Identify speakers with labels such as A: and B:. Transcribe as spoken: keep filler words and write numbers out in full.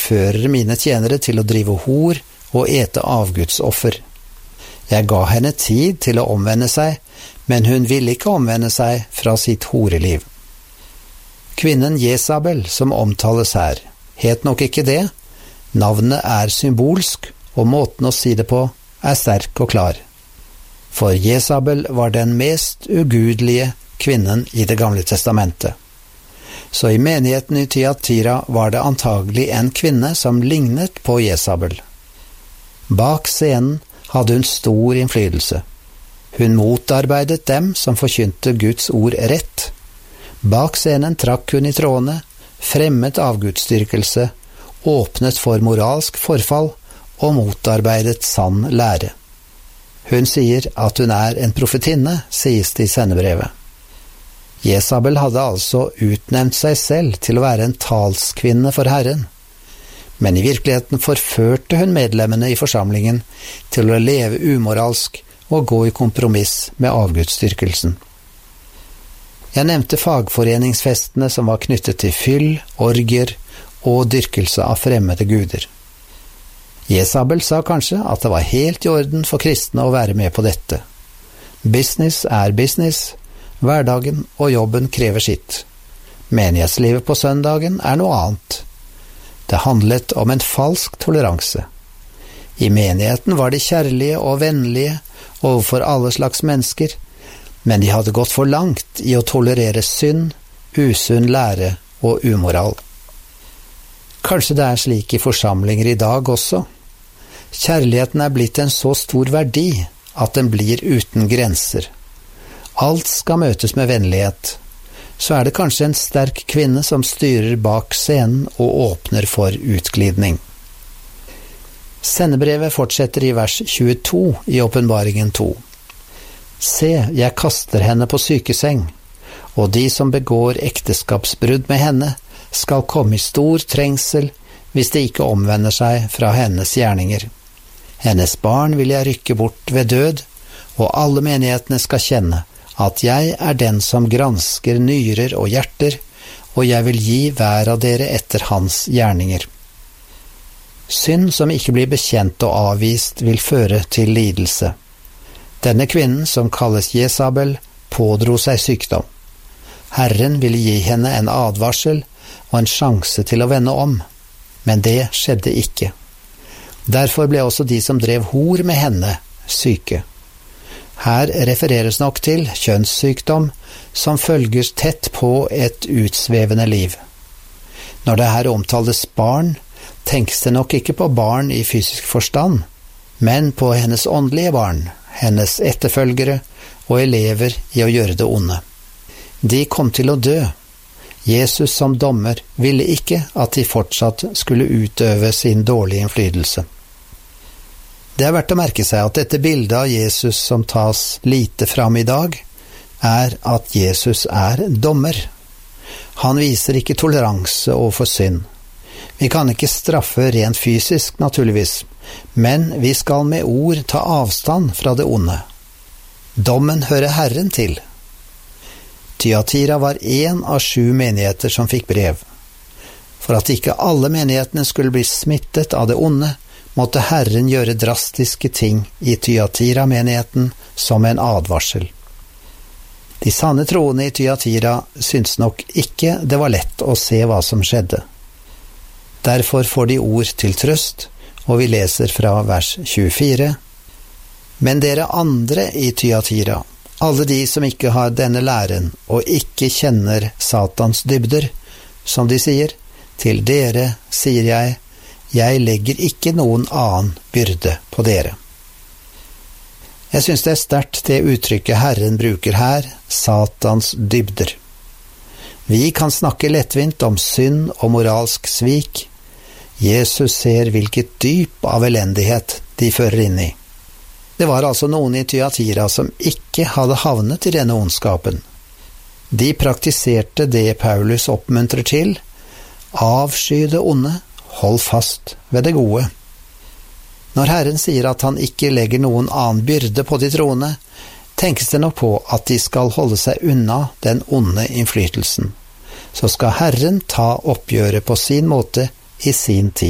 A: forfører mine tjenere til å drive hor og ete avgudsoffer. Jeg ga henne tid til å omvende seg, men hun ville ikke omvende seg fra sitt horeliv. Kvinnen Jesabel, som omtales her, het nok ikke det. Navnet er symbolsk, og måten å si det på er sterk og klar. For Jesabel var den mest ugudelige kvinnen i Det gamle testamentet. Så i menigheten i Thyatira var det antagelig en kvinne som lignet på Jesabel. Bak scenen hadde hun stor innflytelse. Hun motarbeidet dem som forkynte Guds ord rett. Bak scenen trakk hun i trådene, fremmet avgudsdyrkelse, åpnet for moralsk forfall og motarbeidet sann lære. Hun sier at hun er en profetinne, sies det i sendebrevet. Jesabel hadde altså utnevnt seg selv til å være en talskvinne for Herren, men i virkeligheten forførte hun medlemmene i forsamlingen til å leve umoralsk og gå i kompromiss med avgudsdyrkelsen. Jeg nevnte fagforeningsfestene som var knyttet til fyll, orgier og dyrkelse av fremmede guder. Jesabel sa kanskje at det var helt i orden for kristne å være med på dette. Business er business, hverdagen og jobben krever sitt. Menighetslivet på søndagen er noe annet. Det handlet om en falsk toleranse. I menigheten var de kjærlige og vennlige overfor alle slags mennesker, men de hadde gått for langt i å tolerere synd, usunn lære og umoral. Kanskje det er slik i forsamlinger i dag også. Kjærligheten er blitt en så stor verdi at den blir uten grenser. Alt skal møtes med vennlighet. Så er det kanskje en sterk kvinne som styrer bak scenen og åpner for utglidning. Sendebrevet fortsetter i vers tjueto i Åpenbaringen to. Se, jeg kaster henne på sykeseng, og de som begår ekteskapsbrudd med henne skal komme i stor trengsel hvis de ikke omvender seg fra hennes gjerninger. Hennes barn vil jeg rykke bort ved død, og alle menighetene skal kjenne at jeg er den som gransker nyrer og hjerter, og jeg vil gi hver av dere etter hans gjerninger. Synd som ikke blir bekjent og avvist vil føre til lidelse. Denne kvinnen, som kalles Jesabel, pådro seg sykdom. Herren ville gi henne en advarsel og en sjanse til å vende om, men det skjedde ikke. Derfor ble også de som drev hor med henne syke. Her refereres nok til kjønnssykdom som følger tett på et utsvevende liv. Når det her omtales barn, tenkes det nok ikke på barn i fysisk forstand, men på hennes åndelige barn, hennes etterfølgere og elever i å gjøre det onde. De kom til å dø. Jesus som dommer ville ikke at de fortsatt skulle utøve sin dårlige innflytelse. Det er verdt å merke seg at dette bildet av Jesus som tas lite fram i dag, er at Jesus er dommer. Han viser ikke toleranse overfor synd. Vi kan ikke straffe rent fysisk, naturligvis, men vi skal med ord ta avstand fra det onde. Dommen hører Herren til. Thyatira var en av sju menigheter som fikk brev. For at ikke alle menighetene skulle bli smittet av det onde, måtte Herren gjøre drastiske ting i Thyatira-menigheten som en advarsel. De sanne troende i Thyatira syntes nok ikke det var lett å se hva som skjedde. Derfor får de ord til trøst, og vi leser fra vers tjuefire. Men dere andre i Thyatira, alle de som ikke har denne læren og ikke kjenner Satans dybder, som de sier, til dere sier jeg, jeg legger ikke noen annen byrde på dere. Jeg synes det er sterkt det uttrykket Herren bruker her, Satans dybder. Vi kan snakke lettvint om synd og moralsk svik. Jesus ser hvilket dyp av elendighet de fører inn i. Det var altså noen i Thyatira som ikke hadde havnet i denne ondskapen. De praktiserte det Paulus oppmuntrer til, avsky det onde, hold fast ved det gode. Når Herren sier at han ikke legger noen annen byrde på de troende, tenkes det nok på at de skal holde seg unna den onde innflytelsen. Så skal Herren ta oppgjøret på sin måte i sin tid.